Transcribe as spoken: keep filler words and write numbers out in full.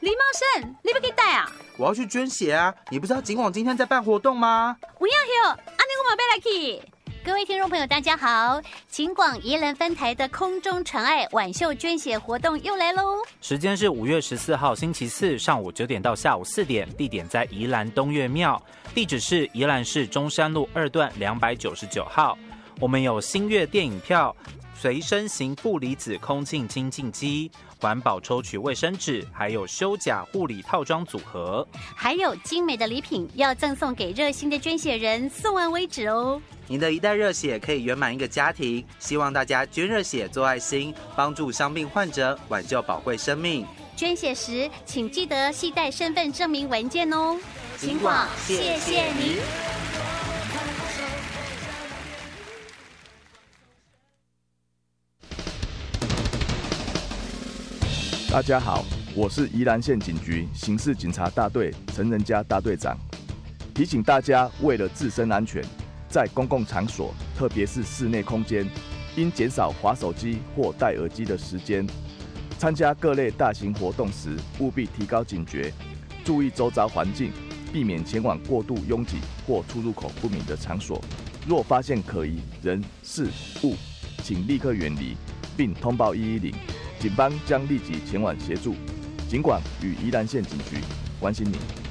李茂生，你要去带啊？ 我要去捐血啊！你不知道警广今天在办活动吗？ 不要哟，安尼我嘛要来去。各位听众朋友，大家好！警广宜兰分台的空中传爱晚秀捐血活动又来喽！ 时间是五月十四号星期四上午九点到下午四点，地点在宜兰东岳庙，地址是宜兰市中山路二段两百九十九号。我们有新月电影票、随身型负离子空气清净机、环保抽取卫生纸，还有修甲护理套装组合， 还有精美的礼品要赠送给热心的捐血人，送完为止哦。 您的一袋热血可以圆满一个家庭，希望大家捐热血做爱心，帮助伤病患者，挽救宝贵生命。 捐血时请记得携带身份证明文件哦。 警广，谢谢您。 大家好，我是宜兰县警局刑事警察大队陈仁嘉大队长，提醒大家为了自身安全，在公共场所，特别是室内空间，应减少滑手机或戴耳机的时间。参加各类大型活动时，务必提高警觉，注意周遭环境，避免前往过度拥挤或出入口不明的场所。若发现可疑人事物，请立刻远离，并通报一一零，警方将立即前往协助。警管与宜兰县警局关心您。